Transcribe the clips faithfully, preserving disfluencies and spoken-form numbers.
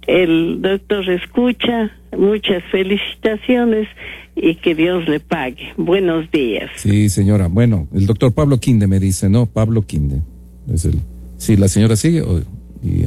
el doctor escucha, muchas felicitaciones y que Dios le pague. Buenos días. Sí, señora. Bueno, el doctor Pablo Quinde me dice, ¿no? Pablo Quinde. Es el, sí, la señora sigue. O, y,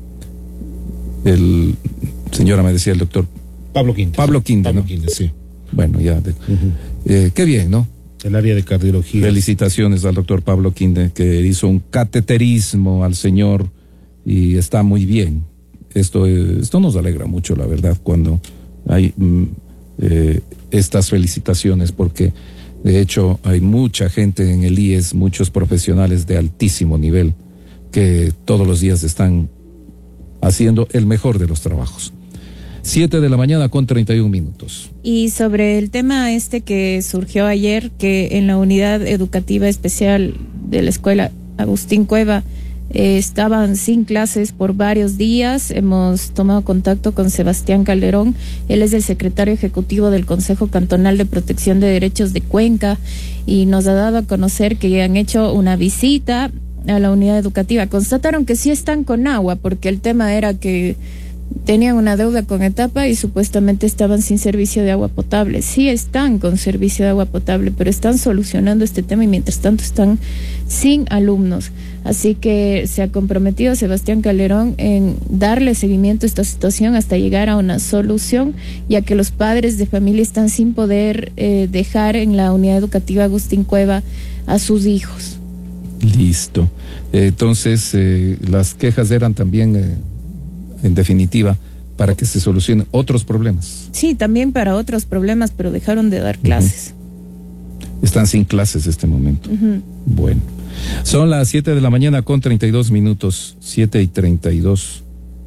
el señora me decía el doctor Pablo Quinde. Pablo Quinde, Pablo ¿no? Quinde, sí. Bueno, ya. De, uh-huh. eh, qué bien, ¿no? El área de cardiología. Felicitaciones al doctor Pablo Quinde, que hizo un cateterismo al señor y está muy bien. Esto, esto nos alegra mucho, la verdad, cuando hay mm, eh, estas felicitaciones, porque de hecho hay mucha gente en el I E S, muchos profesionales de altísimo nivel, que todos los días están haciendo el mejor de los trabajos. Siete de la mañana con treinta y un minutos. Y sobre el tema este que surgió ayer, que en la unidad educativa especial de la escuela Agustín Cueva eh, estaban sin clases por varios días. Hemos tomado contacto con Sebastián Calderón. Él es el secretario ejecutivo del Consejo Cantonal de Protección de Derechos de Cuenca y nos ha dado a conocer que han hecho una visita a la unidad educativa. Constataron que sí están con agua, porque el tema era que tenían una deuda con Etapa y supuestamente estaban sin servicio de agua potable. Sí están con servicio de agua potable, pero están solucionando este tema y mientras tanto están sin alumnos. Así que se ha comprometido Sebastián Calderón en darle seguimiento a esta situación hasta llegar a una solución, ya que los padres de familia están sin poder eh, dejar en la unidad educativa Agustín Cueva a sus hijos. Listo. Eh, entonces, eh, las quejas eran también... Eh, en definitiva, para que se solucionen otros problemas. Sí, también para otros problemas, pero dejaron de dar clases. Uh-huh. Están sin clases este momento. Uh-huh. Bueno, son las siete de la mañana con treinta y dos minutos, siete y treinta y dos.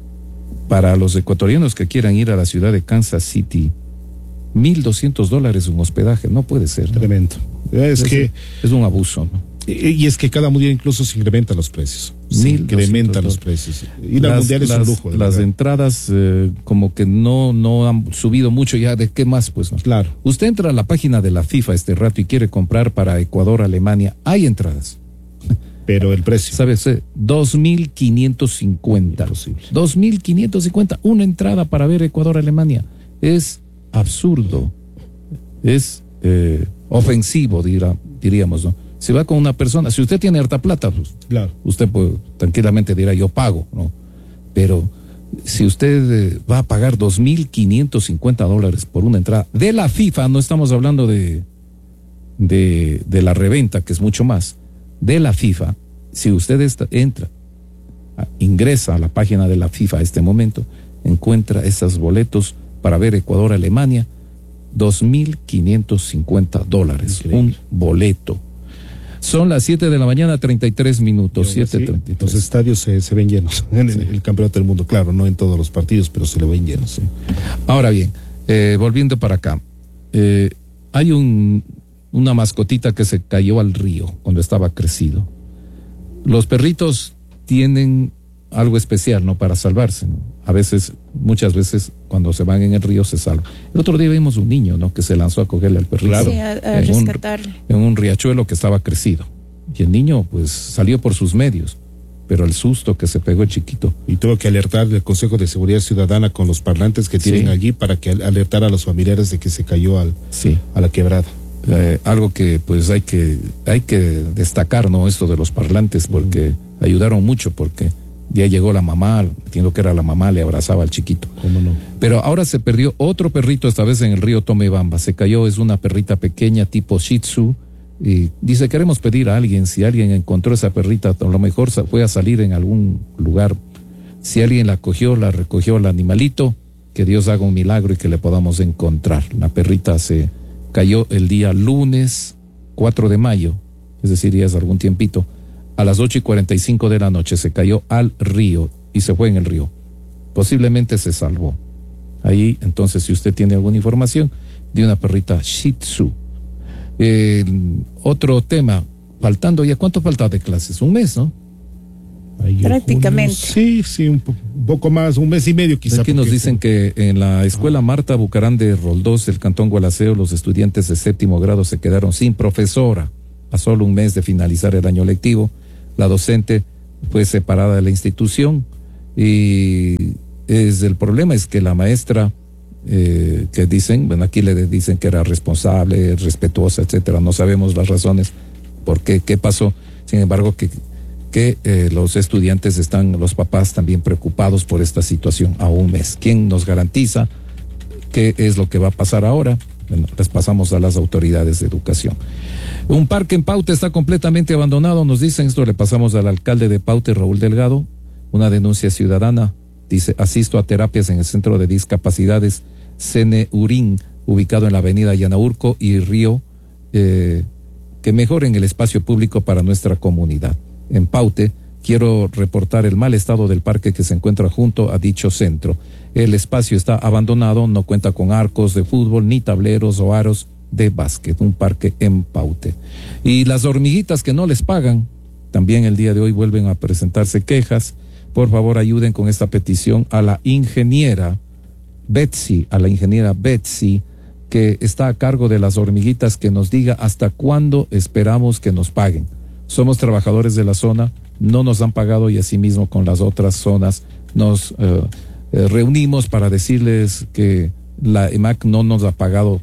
Para los ecuatorianos que quieran ir a la ciudad de Kansas City, mil doscientos dólares un hospedaje, no puede ser, ¿no? Tremendo. Es, es que es un abuso, ¿no? Y es que cada mundial incluso se incrementan los precios. Se incrementan los precios. Y la mundial es un lujo. Las verdad. entradas eh, como que no, no han subido mucho ya. ¿De qué más? Pues no. Claro. Usted entra a la página de la FIFA este rato y quiere comprar para Ecuador, Alemania. Hay entradas. Pero el precio. ¿Sabes? dos mil quinientos cincuenta. Imposible. dos mil quinientos cincuenta. Una entrada para ver Ecuador, Alemania. Es absurdo. Es eh, ofensivo, dirá, diríamos, ¿no? Si va con una persona, si usted tiene harta plata, pues, claro, usted puede, tranquilamente dirá, yo pago, ¿no? Pero si usted eh, va a pagar dos mil quinientos cincuenta dólares por una entrada de la FIFA, no estamos hablando de, de, de la reventa, que es mucho más, de la FIFA, si usted está, entra, a, ingresa a la página de la FIFA a este momento, encuentra esos boletos para ver Ecuador-Alemania, dos mil quinientos cincuenta dólares, un boleto. Son las siete de la mañana, treinta y tres minutos. siete treinta y tres. Los estadios se, se ven llenos en sí. el, el campeonato del mundo, claro, no en todos los partidos, pero se le ven llenos. Sí. Ahora bien, eh, volviendo para acá, eh, hay un, una mascotita que se cayó al río cuando estaba crecido. Los perritos tienen algo especial, ¿no? Para salvarse, ¿no? A veces, muchas veces, cuando se van en el río se salvan. El otro día vimos un niño, ¿no? Que se lanzó a cogerle al perrito. Claro. Sí, a, a en rescatarle. Un, en un riachuelo que estaba crecido. Y el niño, pues, salió por sus medios. Pero el susto que se pegó el chiquito. Y tuvo que alertar del Consejo de Seguridad Ciudadana con los parlantes que tienen sí. allí para que alertar a los familiares de que se cayó al, sí. a la quebrada. Eh, algo que, pues, hay que, hay que destacar, ¿no? Esto de los parlantes, porque mm. ayudaron mucho, porque ya llegó la mamá, entiendo que era la mamá, le abrazaba al chiquito. ¿Cómo no? Pero ahora se perdió otro perrito, esta vez en el río Tomebamba. Se cayó, es una perrita pequeña tipo Shih Tzu. Y dice, queremos pedir a alguien, si alguien encontró esa perrita, a lo mejor fue a salir en algún lugar. Si alguien la cogió, la recogió el animalito, que Dios haga un milagro y que le podamos encontrar. La perrita se cayó el día lunes cuatro de mayo, es decir, ya es algún tiempito. A las ocho y cuarenta y cinco de la noche se cayó al río y se fue en el río. Posiblemente se salvó. Ahí, entonces, si usted tiene alguna información de una perrita Shih Tzu. Eh, otro tema, faltando ya, ¿cuánto falta de clases? Un mes, ¿no? Ayer, prácticamente. Junio, sí, sí, un, po- un poco más, un mes y medio quizás. Aquí nos dicen que en la escuela Marta Bucarán de Roldós, del Cantón Gualaceo, los estudiantes de séptimo grado se quedaron sin profesora a solo un mes de finalizar el año lectivo. La docente fue separada de la institución y es el problema es que la maestra eh, que dicen, bueno, aquí le dicen que era responsable, respetuosa, etcétera, no sabemos las razones por qué, qué pasó, sin embargo que, que eh, los estudiantes están, los papás también preocupados por esta situación a un mes. ¿Quién nos garantiza qué es lo que va a pasar ahora? Bueno, les pasamos a las autoridades de educación. Un parque en Paute está completamente abandonado, nos dicen, esto le pasamos al alcalde de Paute, Raúl Delgado, una denuncia ciudadana, dice, asisto a terapias en el Centro de Discapacidades Ceneurín, ubicado en la avenida Yanaurco y Río, eh, que mejoren el espacio público para nuestra comunidad. En Paute, quiero reportar el mal estado del parque que se encuentra junto a dicho centro. El espacio está abandonado, no cuenta con arcos de fútbol, ni tableros o aros de básquet, un parque en Paute. Y las hormiguitas que no les pagan, también el día de hoy vuelven a presentarse quejas. Por favor, ayuden con esta petición a la ingeniera Betsy, a la ingeniera Betsy, que está a cargo de las hormiguitas, que nos diga hasta cuándo esperamos que nos paguen. Somos trabajadores de la zona, no nos han pagado y asimismo con las otras zonas nos eh, eh, reunimos para decirles que la E M A C no nos ha pagado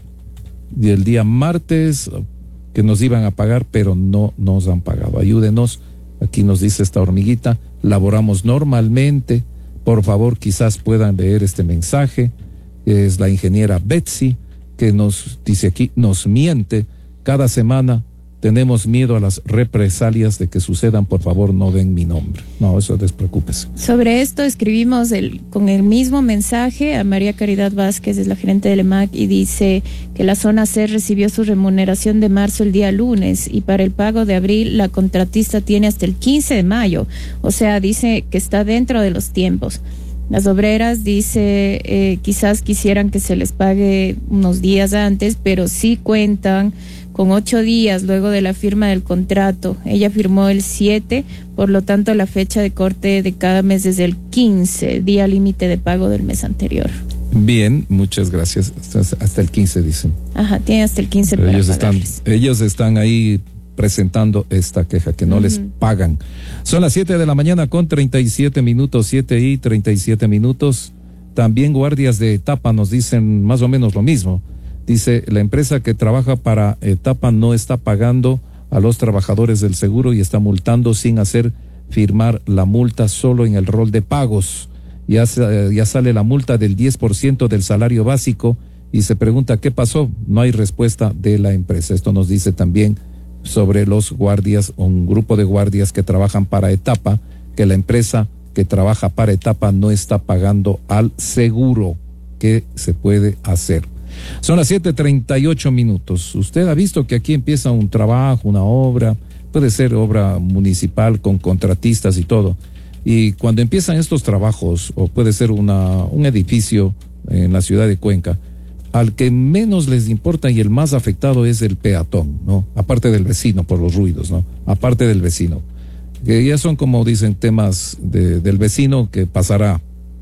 y el día martes que nos iban a pagar, pero no nos han pagado. Ayúdenos, aquí nos dice esta hormiguita, laboramos normalmente, por favor quizás puedan leer este mensaje, es la ingeniera Betsy, que nos dice aquí, nos miente cada semana. Tenemos miedo a las represalias de que sucedan, por favor no den mi nombre. No, eso despreocúpese. Sobre esto escribimos el, con el mismo mensaje a María Caridad Vázquez, es la gerente del E M A C, y dice que la zona C recibió su remuneración de marzo el día lunes y para el pago de abril la contratista tiene hasta el quince de mayo. O sea, dice que está dentro de los tiempos. Las obreras, dice, eh, quizás quisieran que se les pague unos días antes, pero sí cuentan con ocho días luego de la firma del contrato. Ella firmó el siete, por lo tanto la fecha de corte de cada mes es el quince, día límite de pago del mes anterior. Bien, muchas gracias. Hasta, hasta el quince dicen. Ajá, tiene hasta el quince Pero para ellos están, pagarles. ellos están ahí presentando esta queja, que no uh-huh. les pagan. Son las siete de la mañana con treinta y siete minutos, siete y treinta y siete minutos. También guardias de etapa nos dicen más o menos lo mismo. Dice, la empresa que trabaja para etapa no está pagando a los trabajadores del seguro y está multando sin hacer firmar la multa solo en el rol de pagos. Ya, ya sale la multa del diez por ciento del salario básico y se pregunta qué pasó. No hay respuesta de la empresa. Esto nos dice también sobre los guardias, un grupo de guardias que trabajan para etapa, que la empresa que trabaja para etapa no está pagando al seguro. ¿Qué se puede hacer? Son las siete treinta y ocho minutos. Usted ha visto que aquí empieza un trabajo, una obra, puede ser obra municipal con contratistas y todo. Y cuando empiezan estos trabajos, o puede ser una, un edificio en la ciudad de Cuenca, al que menos les importa y el más afectado es el peatón, ¿no? Aparte del vecino por los ruidos, ¿no? Aparte del vecino. Que ya son, como dicen, temas de, del vecino que pasará.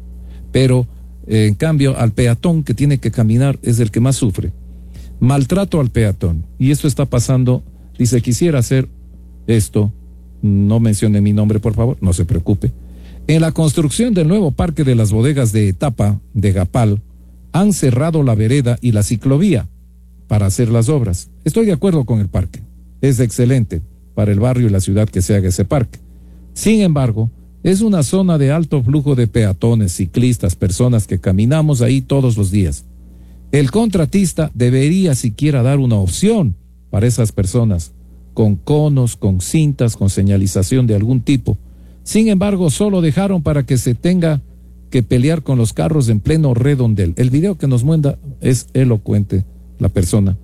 Pero Eh, en cambio, al peatón que tiene que caminar es el que más sufre. Maltrato al peatón. Y esto está pasando. Dice, quisiera hacer esto. No mencione mi nombre, por favor. No se preocupe. En la construcción del nuevo parque de las bodegas de etapa de Gapal, han cerrado la vereda y la ciclovía para hacer las obras. Estoy de acuerdo con el parque. Es excelente para el barrio y la ciudad que se haga ese parque. Sin embargo, es una zona de alto flujo de peatones, ciclistas, personas que caminamos ahí todos los días. El contratista debería siquiera dar una opción para esas personas, con conos, con cintas, con señalización de algún tipo. Sin embargo, solo dejaron para que se tenga que pelear con los carros en pleno redondel. El video que nos muestra es elocuente, la persona.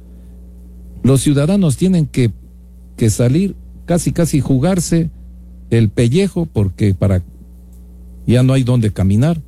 Los ciudadanos tienen que, que salir, casi casi jugarse el pellejo, porque para ya no hay dónde caminar,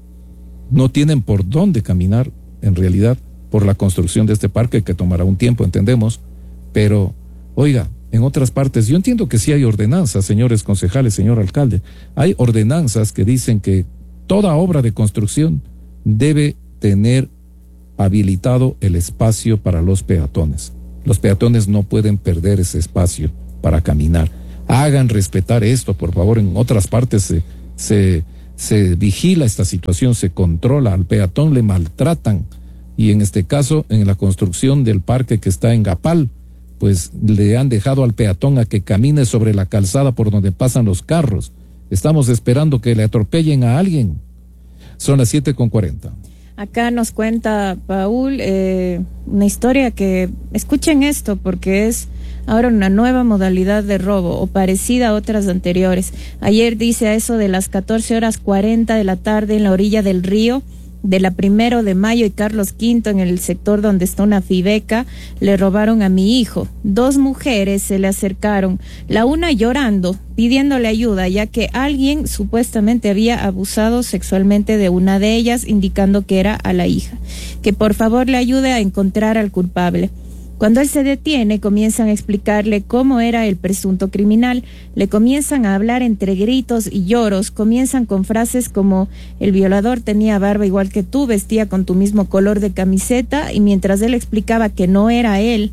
no tienen por dónde caminar en realidad por la construcción de este parque que tomará un tiempo, entendemos, pero oiga, en otras partes, yo entiendo que sí hay ordenanzas, señores concejales, señor alcalde, hay ordenanzas que dicen que toda obra de construcción debe tener habilitado el espacio para los peatones. Los peatones no pueden perder ese espacio para caminar. Hagan respetar esto, por favor. En otras partes se, se, se vigila esta situación, se controla, al peatón le maltratan, y en este caso, en la construcción del parque que está en Gapal, pues le han dejado al peatón a que camine sobre la calzada por donde pasan los carros. Estamos esperando que le atropellen a alguien. Son las siete con cuarenta. Acá nos cuenta Paul eh, una historia que, escuchen esto, porque es ahora una nueva modalidad de robo o parecida a otras anteriores. Ayer dice a eso de las catorce horas cuarenta de la tarde en la orilla del río de la Primero de Mayo y Carlos Quinto, en el sector donde está una fibeca, le robaron a mi hijo. Dos mujeres se le acercaron, la una llorando, pidiéndole ayuda, ya que alguien supuestamente había abusado sexualmente de una de ellas, indicando que era a la hija, que por favor le ayude a encontrar al culpable. Cuando él se detiene, comienzan a explicarle cómo era el presunto criminal, le comienzan a hablar entre gritos y lloros, comienzan con frases como: el violador tenía barba igual que tú, vestía con tu mismo color de camiseta, y mientras él explicaba que no era él,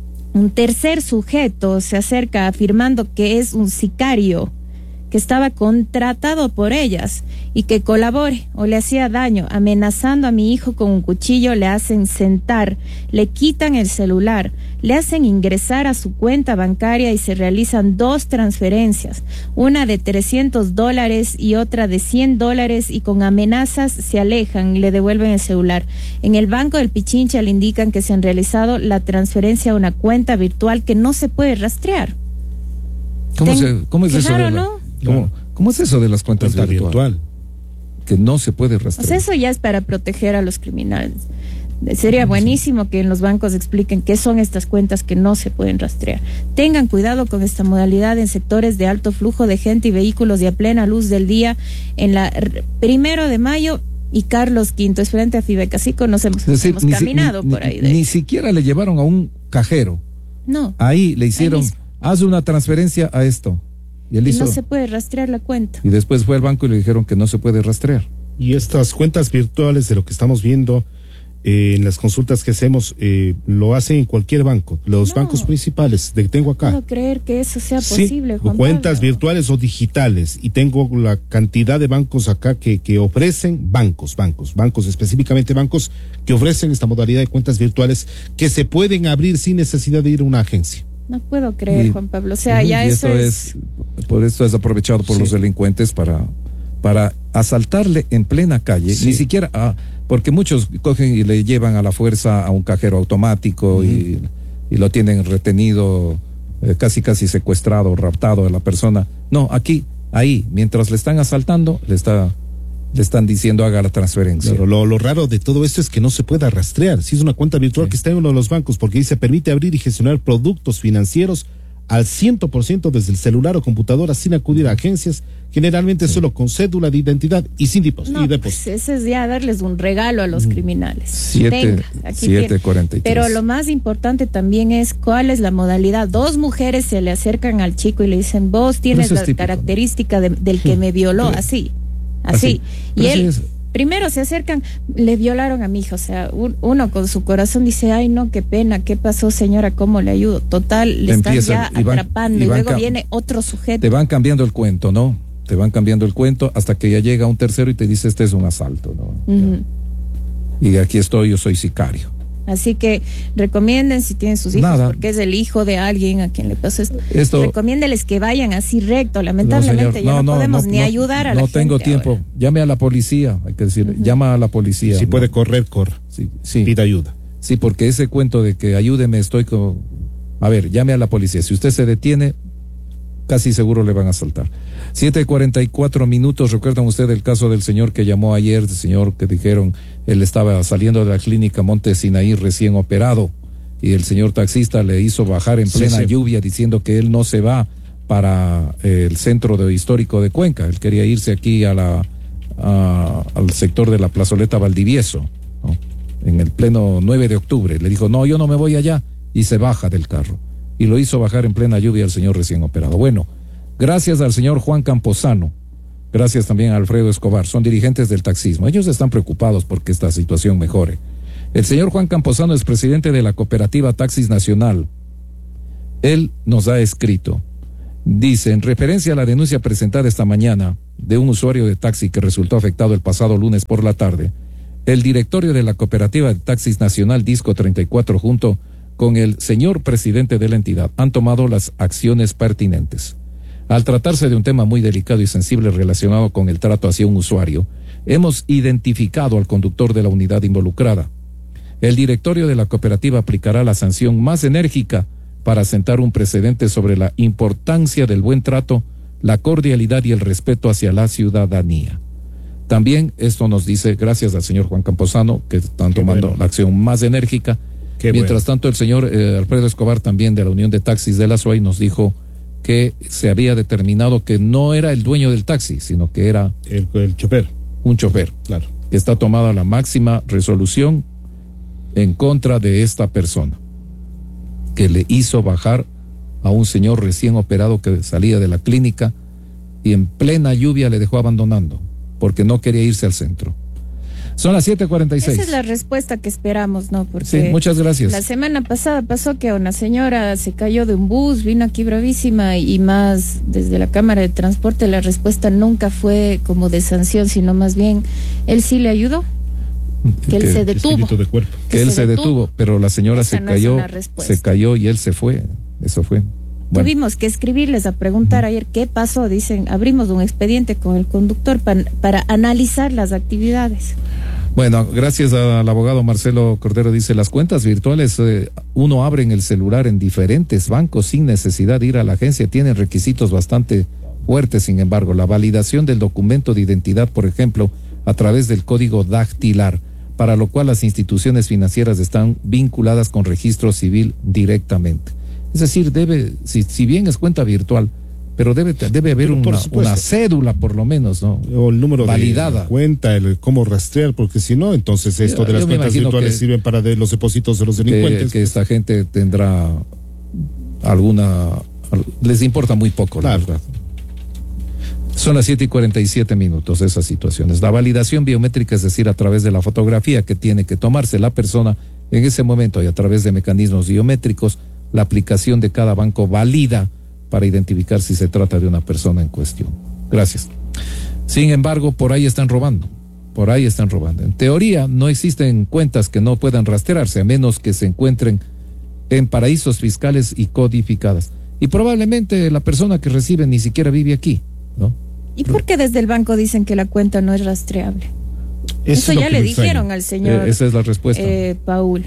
un tercer sujeto se acerca afirmando que es un sicario, que estaba contratado por ellas y que colabore o le hacía daño, amenazando a mi hijo con un cuchillo. Le hacen sentar, le quitan el celular, le hacen ingresar a su cuenta bancaria y se realizan dos transferencias, una de trescientos dólares y otra de cien dólares, y con amenazas se alejan y le devuelven el celular. En el banco del Pichincha le indican que se han realizado la transferencia a una cuenta virtual que no se puede rastrear. ¿Cómo, Ten... se, cómo es eso? Claro, de la... ¿no? ¿Cómo, ¿Cómo es eso de las cuentas Cuenta virtual? virtual? Que no se puede rastrear. O sea, eso ya es para proteger a los criminales. Sería buenísimo que en los bancos expliquen qué son estas cuentas que no se pueden rastrear. Tengan cuidado con esta modalidad en sectores de alto flujo de gente y vehículos y a plena luz del día, en la Primero de Mayo y Carlos Quinto, es frente a Fibeca. Así conocemos, Es decir, hemos ni, caminado ni, por ahí. De ni siquiera le llevaron a un cajero. No. Ahí le hicieron, mismo. haz una transferencia a esto. Y él Y hizo. no se puede rastrear la cuenta. Y después fue al banco y le dijeron que no se puede rastrear. Y estas cuentas virtuales, de lo que estamos viendo eh, en las consultas que hacemos, eh, lo hacen en cualquier banco, los No. bancos principales de que tengo acá. No puedo creer que eso sea Sí, posible, Juan cuentas Pablo. virtuales o digitales, y tengo la cantidad de bancos acá que, que ofrecen, bancos, bancos, bancos, específicamente bancos que ofrecen esta modalidad de cuentas virtuales que se pueden abrir sin necesidad de ir a una agencia. No puedo creer, Y- Juan Pablo. O sea, y ya esto eso es... es, por esto es aprovechado por Sí. los delincuentes para, para asaltarle en plena calle, Sí. ni siquiera, ah, porque muchos cogen y le llevan a la fuerza a un cajero automático. Uh-huh. y, y lo tienen retenido, eh, casi casi secuestrado, raptado de la persona. No, aquí, ahí, mientras le están asaltando, le está le están diciendo haga la transferencia. Pero lo, lo raro de todo esto es que no se pueda rastrear. Si es una cuenta virtual, sí, que está en uno de los bancos, porque dice permite abrir y gestionar productos financieros al cien por ciento desde el celular o computadora sin acudir a agencias, generalmente sí, solo con cédula de identidad y sin depósito. No, pues ese es ya darles un regalo a los criminales. Siete, siete cuarenta y tres. Pero lo más importante también es cuál es la modalidad. Dos mujeres se le acercan al chico y le dicen, vos tienes la típico, característica de, del que me violó, sí, así. Así. Y él, es. primero se acercan, le violaron a mi hija, o sea, un, uno con su corazón dice, ay no, qué pena, ¿qué pasó señora? ¿Cómo le ayudo? Total, le Empiezan, están ya y van, atrapando y, y luego viene otro sujeto. Te van cambiando el cuento, ¿no? Te van cambiando el cuento hasta que ya llega un tercero y te dice, este es un asalto, ¿no? Uh-huh. Y aquí estoy, yo soy sicario. Así que recomienden si tienen sus hijos, Nada. porque es el hijo de alguien a quien le pasó esto. esto recomiéndenles que vayan así recto. Lamentablemente no, ya no, no podemos no, ni no, ayudar a la no gente. No tengo tiempo. Ahora. Llame a la policía, hay que decir, uh-huh. llama a la policía. Si ¿no? puede correr, corra. Sí, sí. Pida ayuda. Sí, porque ese cuento de que ayúdeme, estoy con... A ver, llame a la policía. Si usted se detiene, casi seguro le van a asaltar. siete cuarenta y cuatro minutos. ¿Recuerdan ustedes el caso del señor que llamó ayer? El señor que dijeron, él estaba saliendo de la clínica Monte Sinaí recién operado y el señor taxista le hizo bajar en plena sí, sí. lluvia diciendo que él no se va para eh, el centro de, histórico de Cuenca. Él quería irse aquí a la, a, al sector de la plazoleta Valdivieso, ¿no? En el pleno nueve de octubre. Le dijo, no, yo no me voy allá, y se baja del carro. Y lo hizo bajar en plena lluvia al señor recién operado. Bueno, gracias al señor Juan Camposano, gracias también a Alfredo Escobar, son dirigentes del taxismo. Ellos están preocupados porque esta situación mejore. El señor Juan Camposano es presidente de la cooperativa Taxis Nacional. Él nos ha escrito, Dice, en referencia a la denuncia presentada esta mañana de un usuario de taxi que resultó afectado el pasado lunes por la tarde, el directorio de la Cooperativa de Taxis Nacional Disco treinta y cuatro junto con el señor presidente de la entidad han tomado las acciones pertinentes. Al tratarse de un tema muy delicado y sensible relacionado con el trato hacia un usuario, hemos identificado al conductor de la unidad involucrada. El directorio de la cooperativa aplicará la sanción más enérgica para sentar un precedente sobre la importancia del buen trato, la cordialidad y el respeto hacia la ciudadanía. También esto nos dice, gracias al señor Juan Camposano, que están Qué tomando bueno. la acción más enérgica. Qué Mientras bueno. tanto, el señor eh, Alfredo Escobar, también de la Unión de Taxis de la S U A Y, nos dijo que se había determinado que no era el dueño del taxi, sino que era el, el chofer. Un chofer. Claro. Que está tomada la máxima resolución en contra de esta persona, que le hizo bajar a un señor recién operado que salía de la clínica y en plena lluvia le dejó abandonando porque no quería irse al centro. Son las siete cuarenta y seis. Esa es la respuesta que esperamos, ¿no? Porque sí, muchas gracias. La semana pasada pasó que una señora se cayó de un bus, vino aquí bravísima y más desde la Cámara de Transporte la respuesta nunca fue como de sanción, sino más bien él sí le ayudó. Que, que él se detuvo. De cuerpo. Que, que él se detuvo, detuvo, pero la señora Esa se no cayó, se cayó y él se fue. Eso fue. Bueno. Tuvimos que escribirles a preguntar uh-huh. ayer qué pasó. Dicen, abrimos un expediente con el conductor para, para analizar las actividades. Bueno, gracias al abogado Marcelo Cordero. Dice, las cuentas virtuales eh, uno abre en el celular en diferentes bancos sin necesidad de ir a la agencia. Tienen requisitos bastante fuertes, sin embargo. La validación del documento de identidad, por ejemplo, a través del código dactilar, para lo cual las instituciones financieras están vinculadas con registro civil directamente. Es decir, debe, si, si bien es cuenta virtual, pero debe, debe haber una, una cédula por lo menos, ¿no? O el número validada. de cuenta, el cómo rastrear, porque si no, entonces esto yo, de las cuentas virtuales que, sirven para de los depósitos de los delincuentes. Que, que esta gente tendrá alguna, les importa muy poco, claro. La verdad. Son las siete y cuarenta y siete minutos de esas situaciones. La validación biométrica, es decir, a través de la fotografía que tiene que tomarse la persona en ese momento y a través de mecanismos biométricos, la aplicación de cada banco valida para identificar si se trata de una persona en cuestión. Gracias. Sin embargo, por ahí están robando. Por ahí están robando. En teoría, no existen cuentas que no puedan rastrearse, a menos que se encuentren en paraísos fiscales y codificadas. Y probablemente la persona que recibe ni siquiera vive aquí, ¿no? ¿Y por qué desde el banco dicen que la cuenta no es rastreable? Eso, Eso ya le dijeron al señor. Eh, esa es la respuesta. Eh, Paul.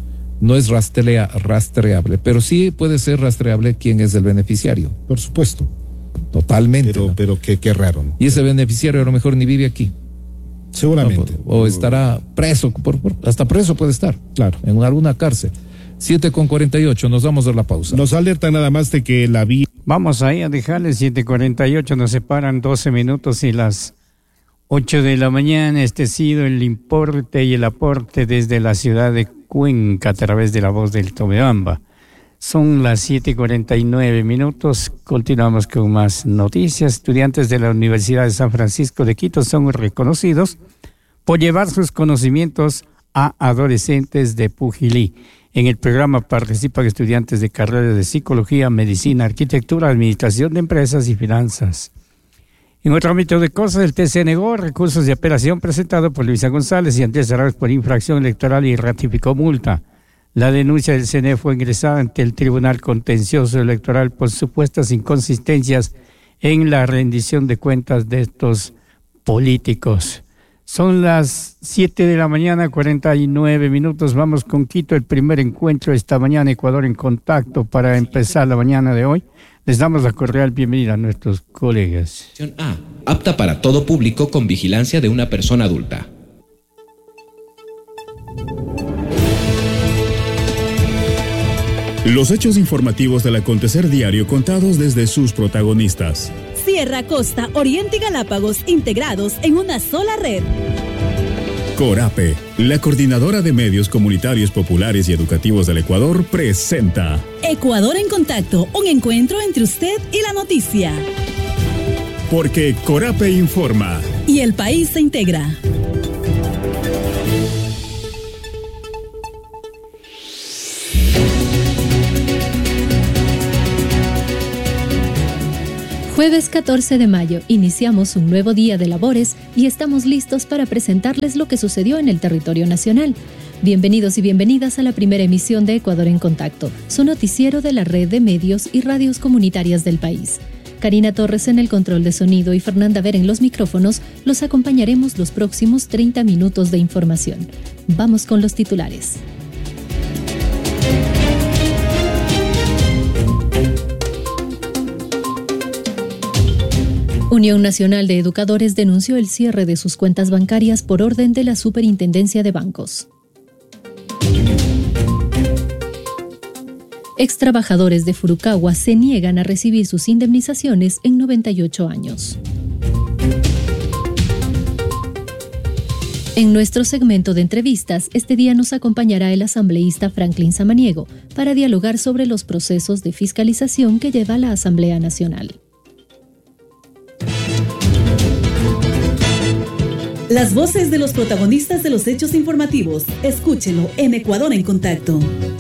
No es rastrea, rastreable, pero sí puede ser rastreable quién es el beneficiario. Por supuesto. Totalmente. Pero, ¿no? pero qué, qué raro, ¿no? Y ese beneficiario a lo mejor ni vive aquí. Seguramente. No, o estará preso, por, por, hasta preso puede estar. Claro. En alguna cárcel. siete con cuarenta y ocho, nos vamos a la pausa. Nos alerta nada más de que la vía... Vamos ahí a dejarle siete cuarenta y ocho, nos separan doce minutos y las ocho de la mañana. Este ha sido el importe y el aporte desde la ciudad de Cuenca a través de la voz del Tomebamba. Son las siete cuarenta y nueve minutos, continuamos con más noticias. Estudiantes de la Universidad de San Francisco de Quito son reconocidos por llevar sus conocimientos a adolescentes de Pujilí. En el programa participan estudiantes de carreras de psicología, medicina, arquitectura, administración de empresas y finanzas. En otro ámbito de cosas, el T C negó recursos de apelación presentado por Luisa González y Andrés Arauz por infracción electoral y ratificó multa. La denuncia del C N E fue ingresada ante el Tribunal Contencioso Electoral por supuestas inconsistencias en la rendición de cuentas de estos políticos. Son las siete de la mañana, cuarenta y nueve minutos. Vamos con Quito, el primer encuentro esta mañana, Ecuador en contacto para empezar la mañana de hoy. Les damos la cordial bienvenida a nuestros colegas. A. Apta para todo público con vigilancia de una persona adulta. Los hechos informativos del acontecer diario contados desde sus protagonistas. Sierra, Costa, Oriente y Galápagos integrados en una sola red. Corape, la coordinadora de medios comunitarios populares y educativos del Ecuador, presenta Ecuador en contacto, un encuentro entre usted y la noticia. Porque Corape informa. Y el país se integra. Jueves catorce de mayo, iniciamos un nuevo día de labores y estamos listos para presentarles lo que sucedió en el territorio nacional. Bienvenidos y bienvenidas a la primera emisión de Ecuador en Contacto, su noticiero de la red de medios y radios comunitarias del país. Karina Torres en el control de sonido y Fernanda Ver en los micrófonos, los acompañaremos los próximos treinta minutos de información. Vamos con los titulares. Unión Nacional de Educadores denunció el cierre de sus cuentas bancarias por orden de la Superintendencia de Bancos. Extrabajadores de Furukawa se niegan a recibir sus indemnizaciones en noventa y ocho años. En nuestro segmento de entrevistas, este día nos acompañará el asambleísta Franklin Samaniego para dialogar sobre los procesos de fiscalización que lleva la Asamblea Nacional. Las voces de los protagonistas de los hechos informativos. Escúchelo en Ecuador en Contacto.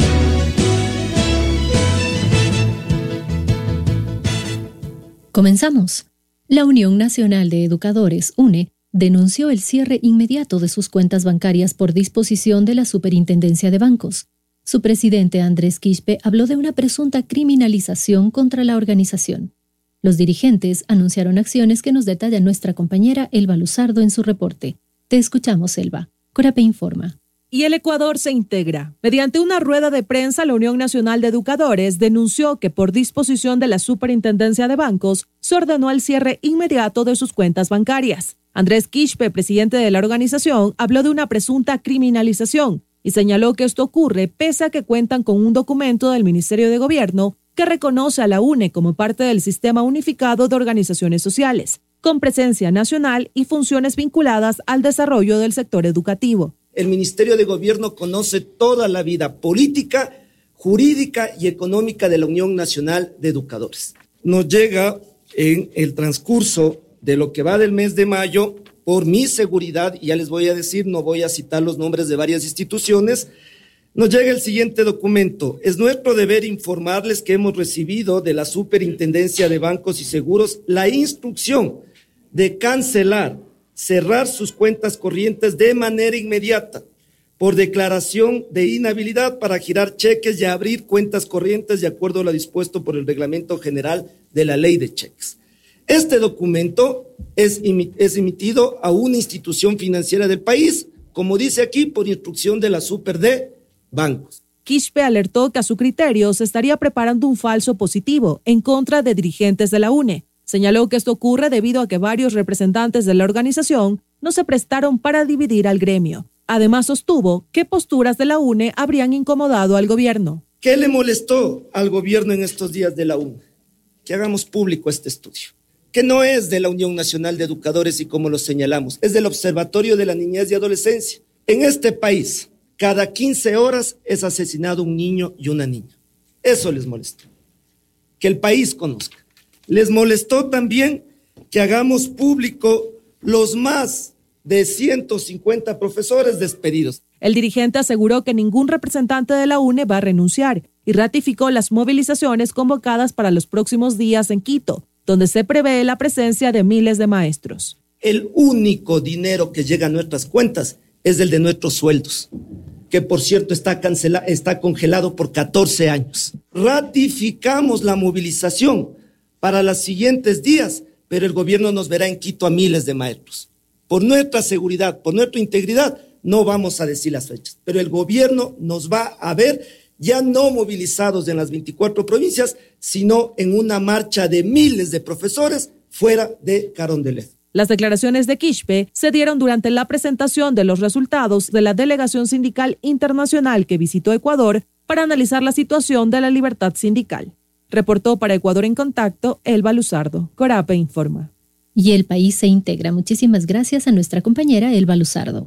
Comenzamos. La Unión Nacional de Educadores, U N E, denunció el cierre inmediato de sus cuentas bancarias por disposición de la Superintendencia de Bancos. Su presidente Andrés Quispe habló de una presunta criminalización contra la organización. Los dirigentes anunciaron acciones que nos detalla nuestra compañera Elba Luzardo en su reporte. Te escuchamos, Elba. Corape informa. Y el Ecuador se integra. Mediante una rueda de prensa, la Unión Nacional de Educadores denunció que por disposición de la Superintendencia de Bancos se ordenó el cierre inmediato de sus cuentas bancarias. Andrés Quispe, presidente de la organización, habló de una presunta criminalización y señaló que esto ocurre pese a que cuentan con un documento del Ministerio de Gobierno que reconoce a la U N E como parte del Sistema Unificado de Organizaciones Sociales, con presencia nacional y funciones vinculadas al desarrollo del sector educativo. El Ministerio de Gobierno conoce toda la vida política, jurídica y económica de la Unión Nacional de Educadores. Nos llega en el transcurso de lo que va del mes de mayo, por mi seguridad, y ya les voy a decir, no voy a citar los nombres de varias instituciones, nos llega el siguiente documento. Es nuestro deber informarles que hemos recibido de la Superintendencia de Bancos y Seguros la instrucción de cancelar, cerrar sus cuentas corrientes de manera inmediata por declaración de inhabilidad para girar cheques y abrir cuentas corrientes de acuerdo a lo dispuesto por el Reglamento General de la Ley de Cheques. Este documento es, es emitido a una institución financiera del país, como dice aquí, por instrucción de la Super de Bancos. Quispe alertó que a su criterio se estaría preparando un falso positivo en contra de dirigentes de la U N E. Señaló que esto ocurre debido a que varios representantes de la organización no se prestaron para dividir al gremio. Además, sostuvo que posturas de la U N E habrían incomodado al gobierno. ¿Qué le molestó al gobierno en estos días de la U N E? Que hagamos público este estudio, que no es de la Unión Nacional de Educadores y como lo señalamos, es del Observatorio de la Niñez y Adolescencia. En este país, cada quince horas es asesinado un niño y una niña. Eso les molestó. Que el país conozca. Les molestó también que hagamos público los más de ciento cincuenta profesores despedidos. El dirigente aseguró que ningún representante de la U N E va a renunciar y ratificó las movilizaciones convocadas para los próximos días en Quito, donde se prevé la presencia de miles de maestros. El único dinero que llega a nuestras cuentas es el de nuestros sueldos, que por cierto está cancelado, está congelado por catorce años. Ratificamos la movilización para los siguientes días, pero el gobierno nos verá en Quito a miles de maestros. Por nuestra seguridad, por nuestra integridad, no vamos a decir las fechas, pero el gobierno nos va a ver ya no movilizados en las veinticuatro provincias, sino en una marcha de miles de profesores fuera de Carondelet. Las declaraciones de Quispe se dieron durante la presentación de los resultados de la delegación sindical internacional que visitó Ecuador para analizar la situación de la libertad sindical. Reportó para Ecuador en Contacto, Elba Luzardo. Corape informa. Y el país se integra. Muchísimas gracias a nuestra compañera Elba Luzardo.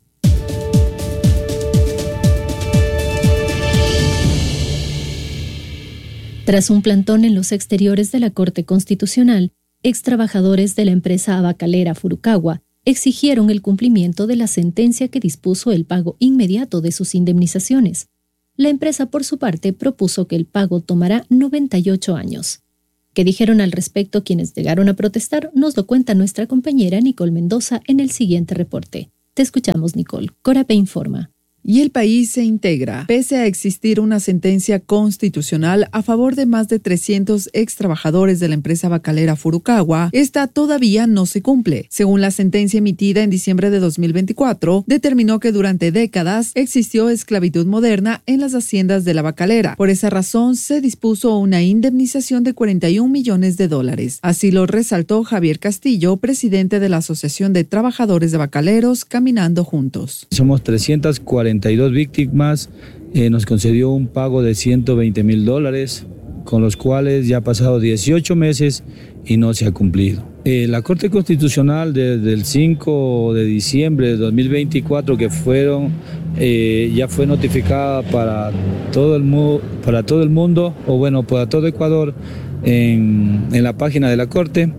Tras un plantón en los exteriores de la Corte Constitucional, extrabajadores de la empresa tabacalera Furukawa exigieron el cumplimiento de la sentencia que dispuso el pago inmediato de sus indemnizaciones. La empresa, por su parte, propuso que el pago tomará noventa y ocho años. ¿Qué dijeron al respecto quienes llegaron a protestar? Nos lo cuenta nuestra compañera Nicole Mendoza en el siguiente reporte. Te escuchamos, Nicole. Corape informa. Y el país se integra. Pese a existir una sentencia constitucional a favor de más de trescientos ex trabajadores de la empresa bacalera Furukawa, esta todavía no se cumple. Según la sentencia emitida en diciembre de dos mil veinticuatro, determinó que durante décadas existió esclavitud moderna en las haciendas de la bacalera. Por esa razón, se dispuso una indemnización de cuarenta y un millones de dólares. Así lo resaltó Javier Castillo, presidente de la Asociación de Trabajadores de Bacaleros Caminando Juntos. Somos trescientas cuarenta y dos víctimas, eh, nos concedió un pago de ciento veinte mil dólares, con los cuales ya ha pasado dieciocho meses y no se ha cumplido. Eh, la Corte Constitucional desde el cinco de diciembre de dos mil veinticuatro, que fueron, eh, ya fue notificada para todo el, mu- para todo el mundo, o bueno, para todo Ecuador, en, en la página de la Corte,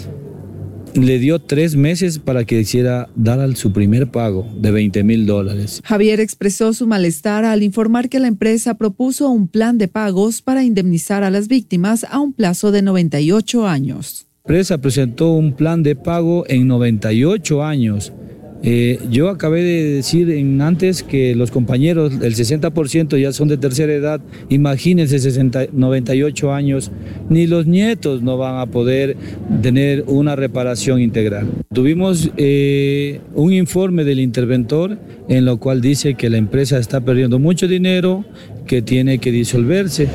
le dio tres meses para que hiciera dar al su primer pago de veinte mil dólares. Javier expresó su malestar al informar que la empresa propuso un plan de pagos para indemnizar a las víctimas a un plazo de noventa y ocho años. La empresa presentó un plan de pago en noventa y ocho años. Eh, yo acabé de decir en antes que los compañeros, el sesenta por ciento ya son de tercera edad. Imagínense, sesenta, noventa y ocho años, ni los nietos no van a poder tener una reparación integral. Tuvimos eh, un informe del interventor en lo cual dice que la empresa está perdiendo mucho dinero, que tiene que disolverse,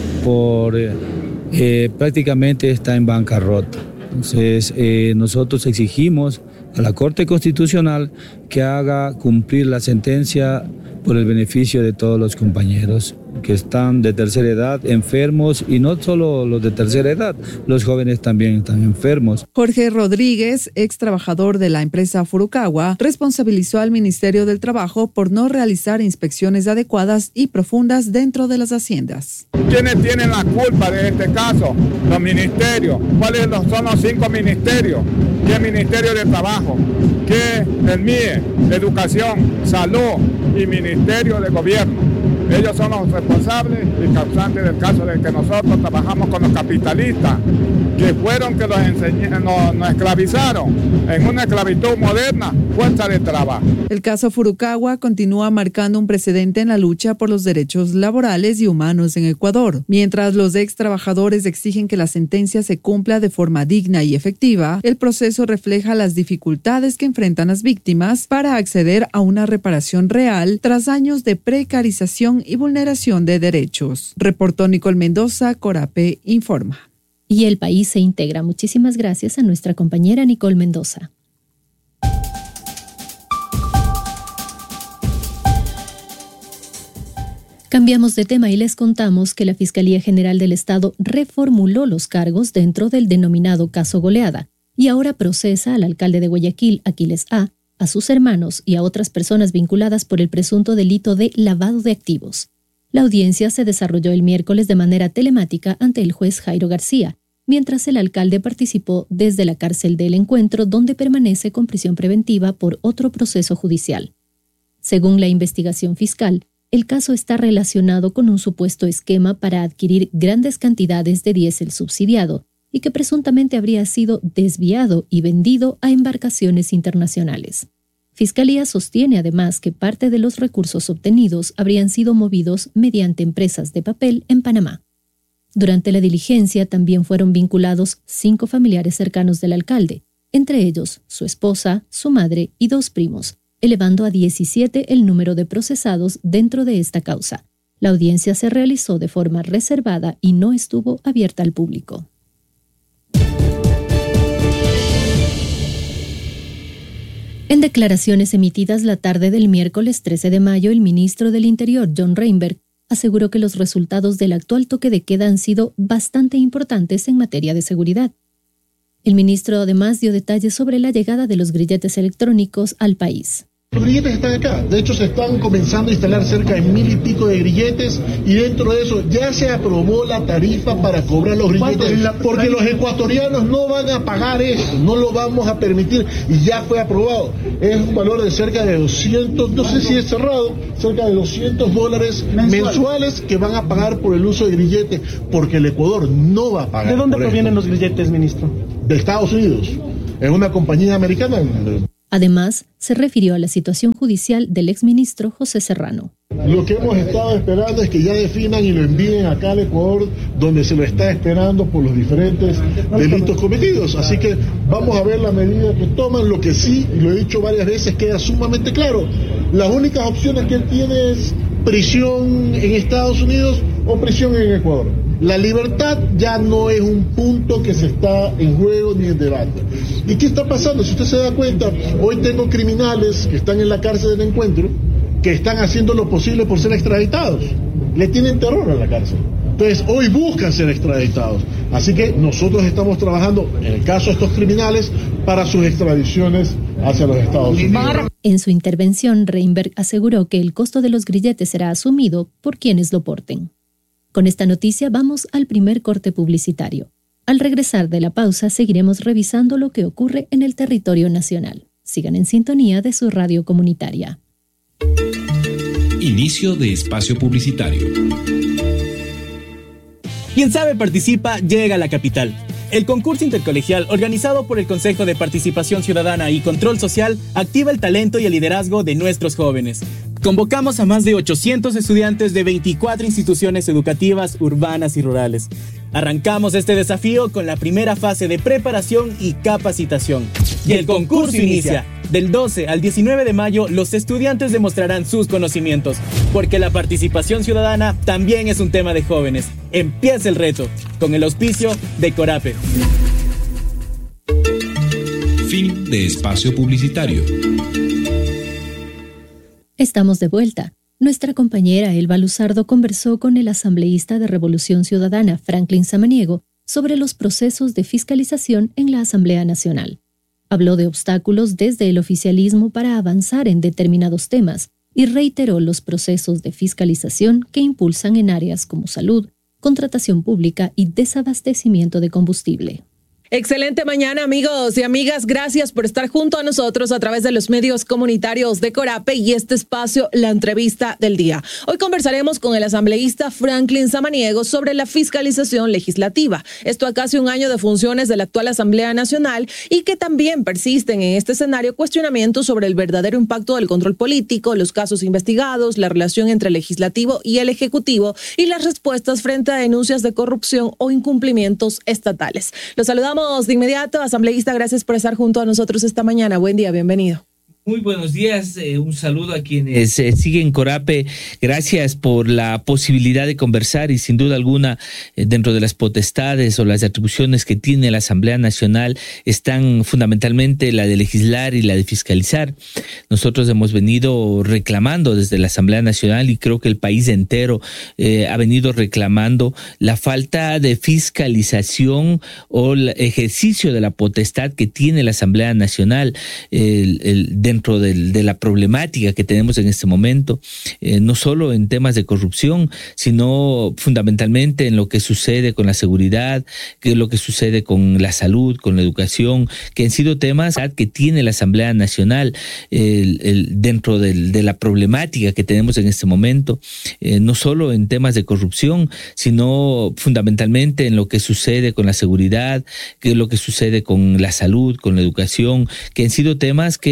por eh, eh, prácticamente está en bancarrota. Entonces eh, nosotros exigimos a la Corte Constitucional que haga cumplir la sentencia por el beneficio de todos los compañeros que están de tercera edad, enfermos, y no solo los de tercera edad, los jóvenes también están enfermos. Jorge Rodríguez, ex trabajador de la empresa Furukawa, responsabilizó al Ministerio del Trabajo por no realizar inspecciones adecuadas y profundas dentro de las haciendas. ¿Quiénes tienen la culpa de este caso? Los ministerios. ¿Cuáles son los cinco ministerios? ¿Qué Ministerio de Trabajo? ¿Qué el M I E? Educación, Salud y Ministerio de Gobierno. Ellos son los responsables y causantes del caso de que nosotros trabajamos con los capitalistas, que fueron que los enseñ- nos, nos esclavizaron en una esclavitud moderna, fuerza de trabajo. El caso Furukawa continúa marcando un precedente en la lucha por los derechos laborales y humanos en Ecuador. Mientras los ex trabajadores exigen que la sentencia se cumpla de forma digna y efectiva, el proceso refleja las dificultades que enfrentan las víctimas para acceder a una reparación real tras años de precarización y vulneración de derechos. Reportó Nicole Mendoza, Corape informa. Y el país se integra. Muchísimas gracias a nuestra compañera Nicole Mendoza. Cambiamos de tema y les contamos que la Fiscalía General del Estado reformuló los cargos dentro del denominado caso Goleada y ahora procesa al alcalde de Guayaquil, Aquiles A., a sus hermanos y a otras personas vinculadas por el presunto delito de lavado de activos. La audiencia se desarrolló el miércoles de manera telemática ante el juez Jairo García, mientras el alcalde participó desde la cárcel del Encuentro, donde permanece con prisión preventiva por otro proceso judicial. Según la investigación fiscal, el caso está relacionado con un supuesto esquema para adquirir grandes cantidades de diésel subsidiado y que presuntamente habría sido desviado y vendido a embarcaciones internacionales. Fiscalía sostiene además que parte de los recursos obtenidos habrían sido movidos mediante empresas de papel en Panamá. Durante la diligencia también fueron vinculados cinco familiares cercanos del alcalde, entre ellos su esposa, su madre y dos primos, elevando a diecisiete el número de procesados dentro de esta causa. La audiencia se realizó de forma reservada y no estuvo abierta al público. En declaraciones emitidas la tarde del miércoles trece de mayo, el ministro del Interior, John Reinberg, aseguró que los resultados del actual toque de queda han sido bastante importantes en materia de seguridad. El ministro además dio detalles sobre la llegada de los grilletes electrónicos al país. Los grilletes están acá, de hecho se están comenzando a instalar cerca de mil y pico de grilletes y dentro de eso ya se aprobó la tarifa para cobrar los grilletes porque los ecuatorianos no van a pagar eso, no lo vamos a permitir y ya fue aprobado. Es un valor de cerca de doscientos, no sé si es cerrado, cerca de doscientos dólares mensuales que van a pagar por el uso de grilletes porque el Ecuador no va a pagar. ¿De dónde provienen los grilletes, ministro? De Estados Unidos, es una compañía americana. Además, se refirió a la situación judicial del exministro José Serrano. Lo que hemos estado esperando es que ya definan y lo envíen acá al Ecuador, donde se lo está esperando por los diferentes delitos cometidos. Así que vamos a ver la medida que toman. Lo que sí, y lo he dicho varias veces, queda sumamente claro. Las únicas opciones que él tiene es prisión en Estados Unidos o prisión en Ecuador. La libertad ya no es un punto que se está en juego ni en debate. ¿Y qué está pasando? Si usted se da cuenta, hoy tengo criminales que están en la cárcel del Encuentro que están haciendo lo posible por ser extraditados. Le tienen terror a la cárcel. Entonces, hoy buscan ser extraditados. Así que nosotros estamos trabajando, en el caso de estos criminales, para sus extradiciones hacia los Estados Unidos. En su intervención, Reinberg aseguró que el costo de los grilletes será asumido por quienes lo porten. Con esta noticia vamos al primer corte publicitario. Al regresar de la pausa seguiremos revisando lo que ocurre en el territorio nacional. Sigan en sintonía de su radio comunitaria. Inicio de espacio publicitario. Quien sabe participa llega a la capital. El concurso intercolegial organizado por el Consejo de Participación Ciudadana y Control Social activa el talento y el liderazgo de nuestros jóvenes. Convocamos a más de ochocientos estudiantes de veinticuatro instituciones educativas urbanas y rurales. Arrancamos este desafío con la primera fase de preparación y capacitación. Y el concurso inicia. Del doce al diecinueve de mayo, los estudiantes demostrarán sus conocimientos, porque la participación ciudadana también es un tema de jóvenes. Empieza el reto, con el auspicio de Corape. Fin de espacio publicitario. Estamos de vuelta. Nuestra compañera Elba Luzardo conversó con el asambleísta de Revolución Ciudadana, Franklin Samaniego, sobre los procesos de fiscalización en la Asamblea Nacional. Habló de obstáculos desde el oficialismo para avanzar en determinados temas y reiteró los procesos de fiscalización que impulsan en áreas como salud, contratación pública y desabastecimiento de combustible. Excelente mañana, amigos y amigas. Gracias por estar junto a nosotros a través de los medios comunitarios de Corape y este espacio, la entrevista del día. Hoy conversaremos con el asambleísta Franklin Samaniego sobre la fiscalización legislativa. Esto a casi un año de funciones de la actual Asamblea Nacional y que también persisten en este escenario cuestionamientos sobre el verdadero impacto del control político, los casos investigados, la relación entre el legislativo y el ejecutivo y las respuestas frente a denuncias de corrupción o incumplimientos estatales. Los saludamos de inmediato. Asambleísta, gracias por estar junto a nosotros esta mañana. Buen día, bienvenido. Muy buenos días, eh, un saludo a quienes eh, siguen Corape. Gracias por la posibilidad de conversar y sin duda alguna eh, dentro de las potestades o las atribuciones que tiene la Asamblea Nacional están fundamentalmente la de legislar y la de fiscalizar. Nosotros hemos venido reclamando desde la Asamblea Nacional y creo que el país entero eh, ha venido reclamando la falta de fiscalización o el ejercicio de la potestad que tiene la Asamblea Nacional el, el, de dentro de, de la problemática que tenemos en este momento, eh, no solo en temas de corrupción, sino fundamentalmente en lo que sucede con la seguridad, que es lo que sucede con la salud, con la educación, que han sido temas que tiene la Asamblea Nacional el, el, dentro de, de la problemática que tenemos en este momento, eh, no solo en temas de corrupción, sino fundamentalmente en lo que sucede con la seguridad, que es lo que sucede con la salud, con la educación, que han sido temas que